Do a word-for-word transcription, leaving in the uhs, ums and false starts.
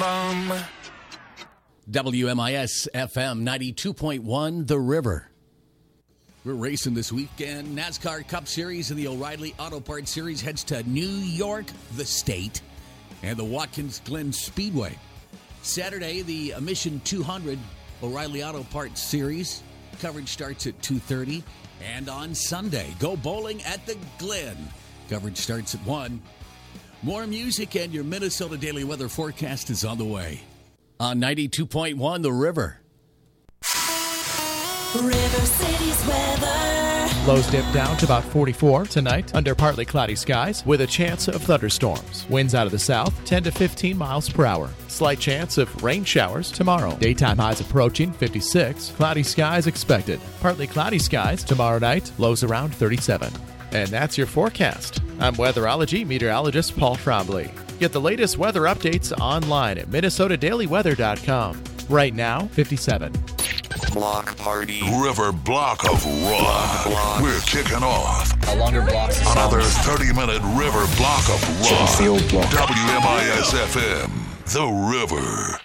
from W M I S F M ninety-two point one, The River. We're racing this weekend. NASCAR Cup Series and the O'Reilly Auto Parts Series heads to New York, the state, and the Watkins Glen Speedway. Saturday, the Mission two hundred O'Reilly Auto Parts Series. Coverage starts at two thirty. And on Sunday, go bowling at the Glen. Coverage starts at one. More music and your Minnesota Daily Weather forecast is on the way. On ninety-two point one, The River. River City's weather. Lows dip down to about forty-four tonight under partly cloudy skies with a chance of thunderstorms. Winds out of the south, ten to fifteen miles per hour. Slight chance of rain showers tomorrow. Daytime highs approaching fifty-six. Cloudy skies expected. Partly cloudy skies tomorrow night. Lows around thirty-seven. And that's your forecast. I'm weatherology meteorologist Paul Trombley. Get the latest weather updates online at minnesota daily weather dot com. Right now, fifty-seven. Block Party. River Block of Rock. Block. We're kicking off A longer blocks of another songs. thirty-minute River Block of Rock. Field block. W M I S F M, The River.